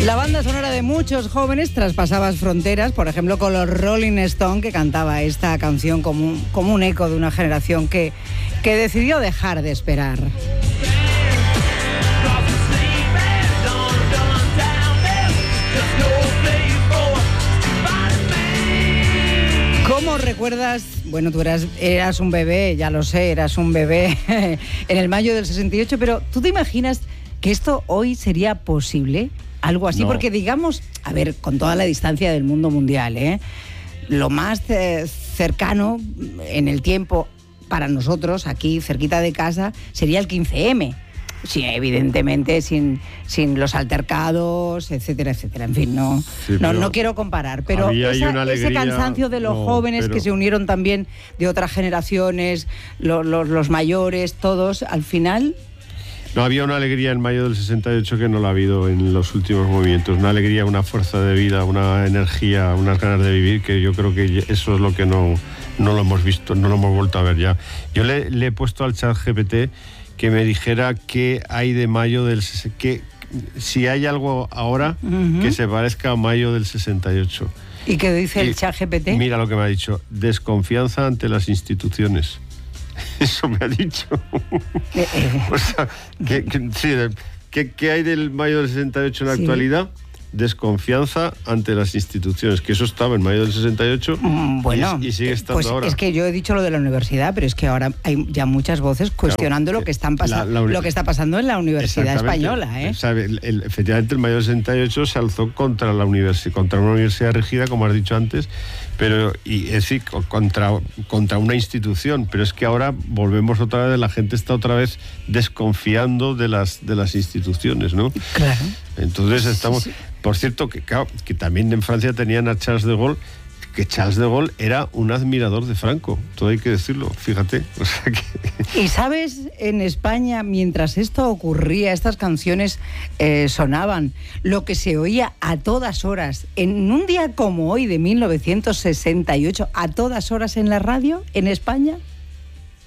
La banda sonora de muchos jóvenes traspasaba fronteras, por ejemplo con los Rolling Stones, que cantaba esta canción como un eco de una generación que decidió dejar de esperar. ¿Cómo recuerdas? Bueno, tú eras un bebé, ya lo sé, eras un bebé en el mayo del 68, pero ¿tú te imaginas que esto hoy sería posible? Algo así, no. Porque digamos, a ver, con toda la distancia del mundo mundial, lo más cercano en el tiempo para nosotros, aquí cerquita de casa, sería el 15M. Sí, evidentemente sin los altercados, etcétera, etcétera. En fin, no quiero comparar, pero ese cansancio de los jóvenes que se unieron también de otras generaciones, los mayores, todos, al final... No, había una alegría en mayo del 68 que no la ha habido en los últimos movimientos. Una alegría, una fuerza de vida, una energía, unas ganas de vivir, que yo creo que eso es lo que no lo hemos visto, no lo hemos vuelto a ver ya. Yo le he puesto al ChatGPT que me dijera qué hay de mayo del... que si hay algo ahora que se parezca a mayo del 68. ¿Y qué dice el ChatGPT? Mira lo que me ha dicho. Desconfianza ante las instituciones. Eso me ha dicho. O sea, ¿qué hay del mayo del 68 en la actualidad? Desconfianza ante las instituciones, que eso estaba en mayo del 68 y sigue estando pues ahora. Es que yo he dicho lo de la universidad, pero es que ahora hay ya muchas voces cuestionando lo que está pasando en la universidad española. Efectivamente, el mayo del 68 se alzó contra una universidad rígida, como has dicho antes, pero es decir, contra una institución, pero es que ahora volvemos otra vez, la gente está otra vez desconfiando de las instituciones, ¿no? Claro. Entonces estamos... Sí. Por cierto, que también en Francia tenían a Charles de Gaulle, que Charles de Gaulle era un admirador de Franco, todo hay que decirlo, fíjate. O sea que... Y sabes, en España, mientras esto ocurría, estas canciones sonaban, lo que se oía a todas horas, en un día como hoy de 1968, a todas horas en la radio, en España...